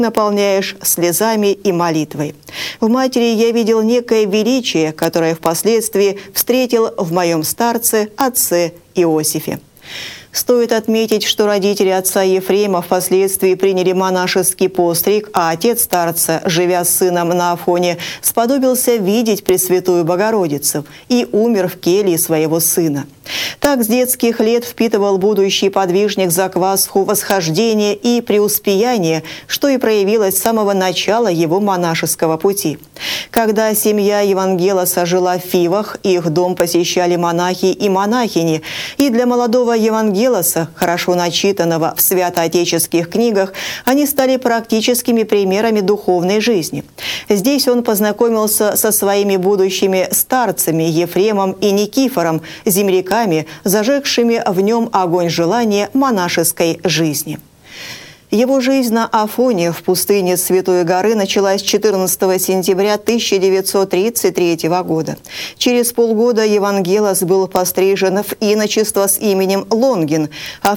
наполняешь слезами и молитвой. В матери я видел некое величие, которое впоследствии встретил в моем старце, отце Иосифе. Стоит отметить, что родители отца Ефрема впоследствии приняли монашеский постриг, а отец старца, живя с сыном на Афоне, сподобился видеть Пресвятую Богородицу и умер в келье своего сына. Так с детских лет впитывал будущий подвижник закваску восхождения и преуспеяния, что и проявилось с самого начала его монашеского пути. Когда семья Евангелоса жила в Фивах, их дом посещали монахи и монахини, и для молодого Евангелоса, хорошо начитанного в святоотеческих книгах, они стали практическими примерами духовной жизни. Здесь он познакомился со своими будущими старцами Ефремом и Никифором, земляками, зажегшими в нем огонь желания монашеской жизни. Его жизнь на Афоне в пустыне Святой горы началась 14 сентября 1933 года. Через полгода Евангелос был пострижен в иночество с именем Лонгин, а в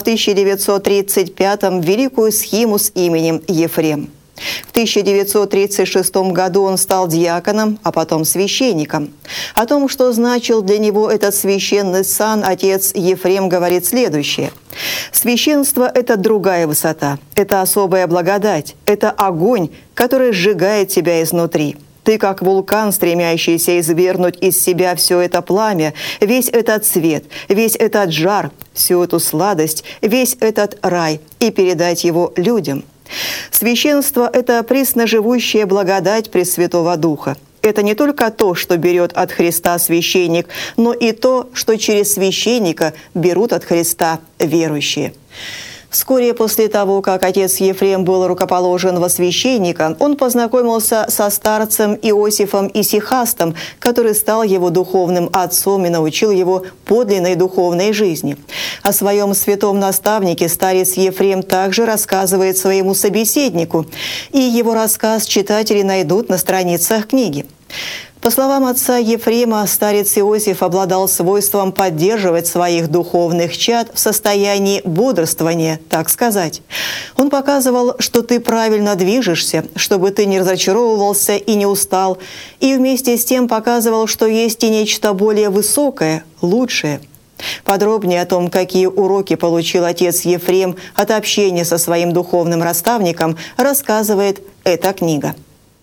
1935-м в великую схиму с именем Ефрем. В 1936 году он стал диаконом, а потом священником. О том, что значил для него этот священный сан, отец Ефрем говорит следующее. «Священство – это другая высота, это особая благодать, это огонь, который сжигает тебя изнутри. Ты как вулкан, стремящийся извернуть из себя все это пламя, весь этот свет, весь этот жар, всю эту сладость, весь этот рай, и передать его людям». Священство – это пресноживущая благодать Пресвятого Духа. Это не только то, что берет от Христа священник, но и то, что через священника берут от Христа верующие. Вскоре после того, как отец Ефрем был рукоположен во священника, он познакомился со старцем Иосифом Исихастом, который стал его духовным отцом и научил его подлинной духовной жизни. О своем святом наставнике старец Ефрем также рассказывает своему собеседнику, и его рассказ читатели найдут на страницах книги. По словам отца Ефрема, старец Иосиф обладал свойством поддерживать своих духовных чад в состоянии бодрствования, так сказать. Он показывал, что ты правильно движешься, чтобы ты не разочаровывался и не устал, и вместе с тем показывал, что есть и нечто более высокое, лучшее. Подробнее о том, какие уроки получил отец Ефрем от общения со своим духовным наставником, рассказывает эта книга.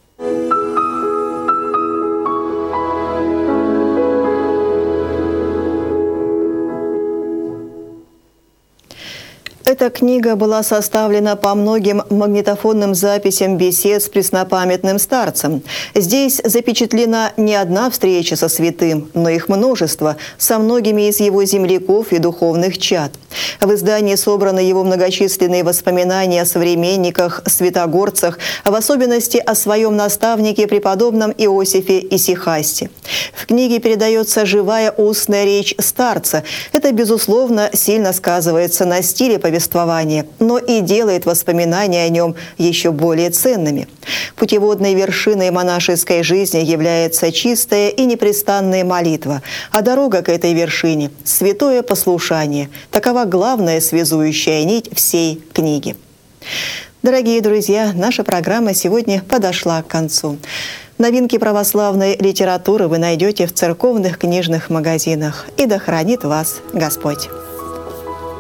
Эта книга была составлена по многим магнитофонным записям бесед с преснопамятным старцем. Здесь запечатлена не одна встреча со святым, но их множество, со многими из его земляков и духовных чад. В издании собраны его многочисленные воспоминания о современниках, святогорцах, в особенности о своем наставнике преподобном Иосифе Исихасте. В книге передается живая устная речь старца. Это, безусловно, сильно сказывается на стиле повествования, но и делает воспоминания о нем еще более ценными. Путеводной вершиной монашеской жизни является чистая и непрестанная молитва, а дорога к этой вершине – святое послушание. Такова главная связующая нить всей книги. Дорогие друзья, наша программа сегодня подошла к концу. Новинки православной литературы вы найдете в церковных книжных магазинах. И да хранит вас Господь!